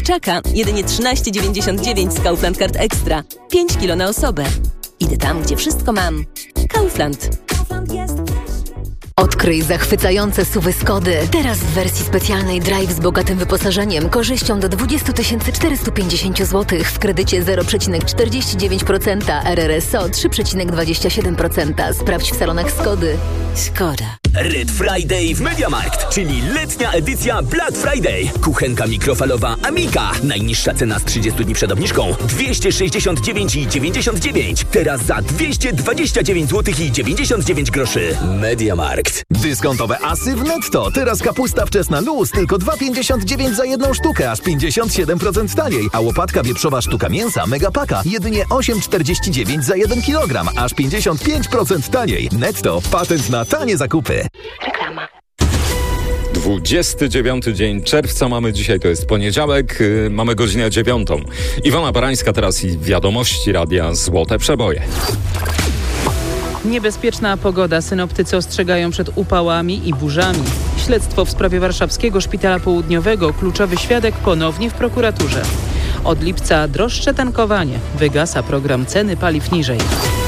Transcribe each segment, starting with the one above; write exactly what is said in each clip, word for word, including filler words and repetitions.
kurczaka jedynie trzynaście dziewięćdziesiąt dziewięć z Kaufland Card Extra. pięć kilo na osobę. Idę tam, gdzie wszystko mam. Kaufland. Kaufland jest. Odkryj zachwycające S U V-y Skody. Teraz w wersji specjalnej Drive z bogatym wyposażeniem, korzyścią do dwadzieścia tysięcy czterysta pięćdziesiąt złotych w kredycie zero przecinek czterdzieści dziewięć procent, R R S O trzy przecinek dwadzieścia siedem procent. Sprawdź w salonach Skody. Szkoda. Red Friday w MediaMarkt, czyli letnia edycja Black Friday. Kuchenka mikrofalowa Amika. Najniższa cena z trzydziestu dni przed obniżką dwieście sześćdziesiąt dziewięć i dziewięćdziesiąt dziewięć. Teraz za dwieście dwadzieścia dziewięć złotych i dziewięćdziesiąt dziewięć groszy. MediaMarkt. Dyskontowe asy w Netto. Teraz kapusta wczesna luz tylko dwa pięćdziesiąt dziewięć za jedną sztukę, aż pięćdziesiąt siedem procent taniej. A łopatka wieprzowa sztuka mięsa Megapaka jedynie osiem czterdzieści dziewięć za jeden kilogram, aż pięćdziesiąt pięć procent taniej. Netto. Patent na tanie zakupy. Reklama. dwudziesty dziewiąty dzień czerwca mamy dzisiaj, to jest poniedziałek, yy, mamy godzinę dziewiątą. Iwona Barańska teraz i wiadomości Radia Złote Przeboje. Niebezpieczna pogoda. Synoptycy ostrzegają przed upałami i burzami. Śledztwo w sprawie warszawskiego szpitala południowego. Kluczowy świadek ponownie w prokuraturze. Od lipca droższe tankowanie. Wygasa program ceny paliw niżej.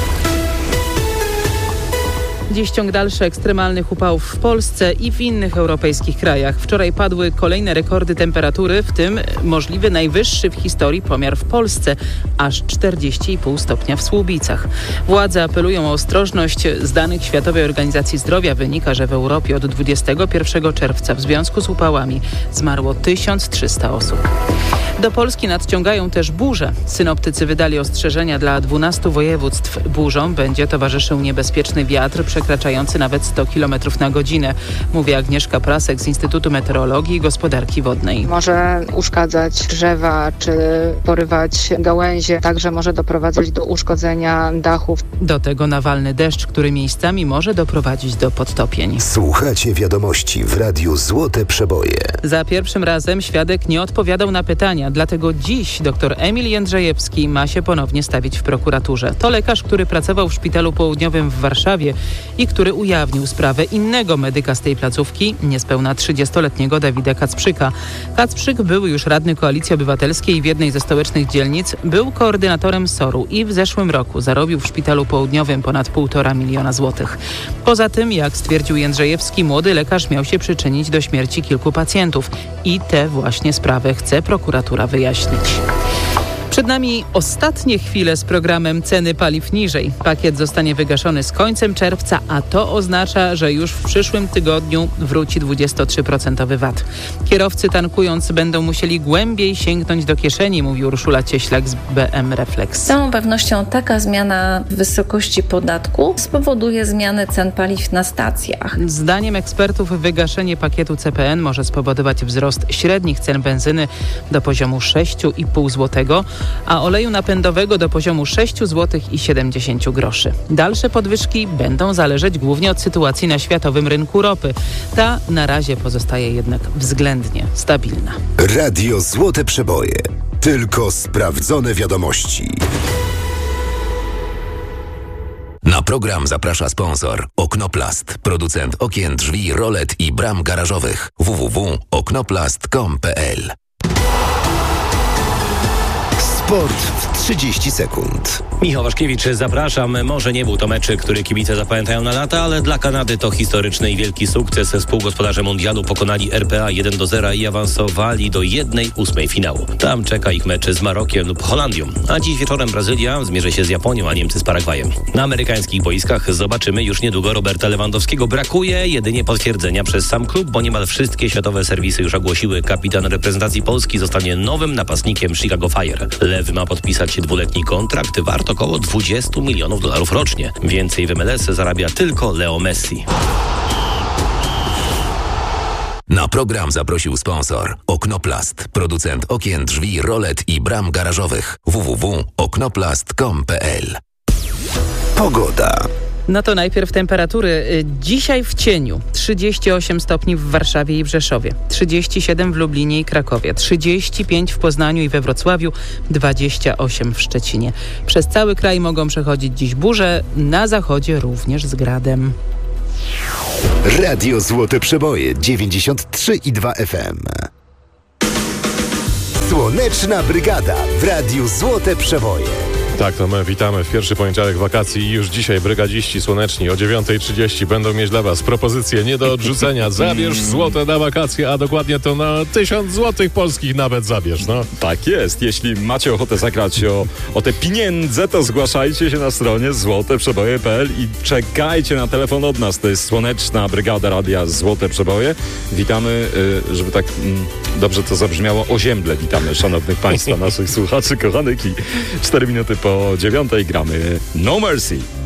Dziś ciąg dalszy ekstremalnych upałów w Polsce i w innych europejskich krajach. Wczoraj padły kolejne rekordy temperatury, w tym możliwy najwyższy w historii pomiar w Polsce, aż czterdzieści i pół stopnia w Słubicach. Władze apelują o ostrożność. Z danych Światowej Organizacji Zdrowia wynika, że w Europie od dwudziestego pierwszego czerwca w związku z upałami zmarło tysiąc trzysta osób. Do Polski nadciągają też burze. Synoptycy wydali ostrzeżenia dla dwunastu województw. Burzom będzie towarzyszył niebezpieczny wiatr przekraczający nawet sto kilometrów na godzinę, mówi Agnieszka Prasek z Instytutu Meteorologii i Gospodarki Wodnej. Może uszkadzać drzewa czy porywać gałęzie, także może doprowadzać do uszkodzenia dachów. Do tego nawalny deszcz, który miejscami może doprowadzić do podtopień. Słuchacie wiadomości w Radiu Złote Przeboje. Za pierwszym razem świadek nie odpowiadał na pytania, dlatego dziś dr Emil Jędrzejewski ma się ponownie stawić w prokuraturze. To lekarz, który pracował w Szpitalu Południowym w Warszawie i który ujawnił sprawę innego medyka z tej placówki, niespełna trzydziestoletniego Dawida Kacprzyka. Kacprzyk był już radny Koalicji Obywatelskiej w jednej ze stołecznych dzielnic, był koordynatorem S O R-u i w zeszłym roku zarobił w Szpitalu Południowym ponad półtora miliona złotych. Poza tym, jak stwierdził Jędrzejewski, młody lekarz miał się przyczynić do śmierci kilku pacjentów i tę właśnie sprawę chce prokuratura wyjaśnić. Przed nami ostatnie chwile z programem Ceny paliw niżej. Pakiet zostanie wygaszony z końcem czerwca, a to oznacza, że już w przyszłym tygodniu wróci dwudziestotrzyprocentowy V A T. Kierowcy tankując będą musieli głębiej sięgnąć do kieszeni, mówi Urszula Cieślak z B M Reflex. Z całą pewnością taka zmiana wysokości podatku spowoduje zmianę cen paliw na stacjach. Zdaniem ekspertów wygaszenie pakietu C P N może spowodować wzrost średnich cen benzyny do poziomu sześć i pół złotego, a oleju napędowego do poziomu sześć złotych i siedemdziesiąt groszy. Dalsze podwyżki będą zależeć głównie od sytuacji na światowym rynku ropy. Ta na razie pozostaje jednak względnie stabilna. Radio Złote Przeboje. Tylko sprawdzone wiadomości. Na program zaprasza sponsor Oknoplast, producent okien, drzwi, rolet i bram garażowych. w w w kropka oknoplast kropka com kropka p l. Sport w trzydzieści sekund. Michał Waszkiewicz, zapraszam. Może nie był to mecz, który kibice zapamiętają na lata, ale dla Kanady to historyczny i wielki sukces. Współgospodarze mundialu pokonali R P A jeden do zera i awansowali do jednej ósmej finału. Tam czeka ich mecz z Marokiem lub Holandią. A dziś wieczorem Brazylia zmierzy się z Japonią, a Niemcy z Paragwajem. Na amerykańskich boiskach zobaczymy już niedługo Roberta Lewandowskiego. Brakuje jedynie potwierdzenia przez sam klub, bo niemal wszystkie światowe serwisy już ogłosiły. Kapitan reprezentacji Polski zostanie nowym napastnikiem Chicago Fire. Lew ma podpisać dwuletni kontrakt wart około dwadzieścia milionów dolarów rocznie. Więcej w M L S zarabia tylko Leo Messi. Na program zaprosił sponsor Oknoplast, producent okien, drzwi, rolet i bram garażowych. w w w kropka oknoplast kropka com kropka p l. Pogoda. No to najpierw temperatury. Dzisiaj w cieniu trzydzieści osiem stopni w Warszawie i w Rzeszowie, trzydzieści siedem w Lublinie i Krakowie, trzydzieści pięć w Poznaniu i we Wrocławiu, dwadzieścia osiem w Szczecinie. Przez cały kraj mogą przechodzić dziś burze, na zachodzie również z gradem. Radio Złote Przeboje dziewięćdziesiąt trzy i dwa F M. Słoneczna Brygada w Radiu Złote Przeboje. Tak, to my witamy w pierwszy poniedziałek wakacji i już dzisiaj brygadziści słoneczni o dziewiąta trzydzieści będą mieć dla Was propozycje nie do odrzucenia. Zabierz złote na wakacje, a dokładnie to na tysiąc złotych polskich nawet zabierz, no. Tak jest. Jeśli macie ochotę zagrać o, o te pieniądze, to zgłaszajcie się na stronie złote przeboje kropka p l i czekajcie na telefon od nas. To jest Słoneczna Brygada Radia Złote Przeboje. Witamy, żeby tak mm, dobrze to zabrzmiało, ozięble witamy szanownych Państwa, naszych słuchaczy kochanych i cztery minuty po dziewiątej gramy No Mercy.